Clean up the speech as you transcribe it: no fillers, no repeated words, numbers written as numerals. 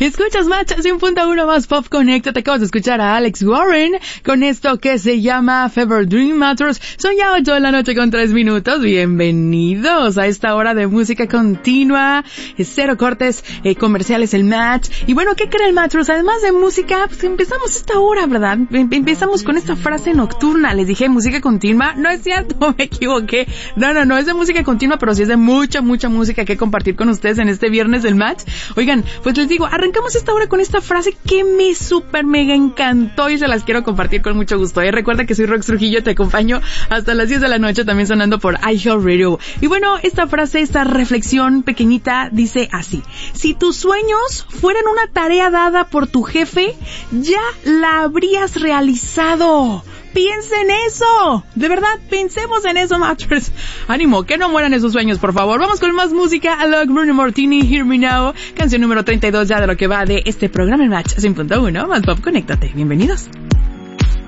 Escuchas Match 100.1 más Pop Connect. Te acabas de escuchar a Alex Warren con esto que se llama Fever Dream Matters. Son ya 8 de la noche con 3 minutos. Bienvenidos a esta hora de música continua. Cero cortes comerciales el Match. Y bueno, ¿qué creen, Matchers? Además de música, pues empezamos esta hora, ¿verdad? Empezamos con esta frase nocturna. Les dije música continua. No es cierto, me equivoqué. No es de música continua, pero sí es de mucha música que compartir con ustedes en este viernes del Match. Oigan, pues les digo, arrancamos esta hora con esta frase que me súper mega encantó y se las quiero compartir con mucho gusto. Recuerda que soy Rox Trujillo, te acompaño hasta las 10 de la noche, también sonando por iHeartRadio. Y bueno, esta frase, esta reflexión pequeñita dice así: si tus sueños fueran una tarea dada por tu jefe, ya la habrías realizado. Piensa en eso. De verdad, pensemos en eso, Matchers. Ánimo, que no mueran esos sueños, por favor. Vamos con más música. Alok, Bruno Martini, Hear Me Now. Canción número 32 ya de lo que va de este programa en Match 100.1. Más Pop, conéctate. Bienvenidos.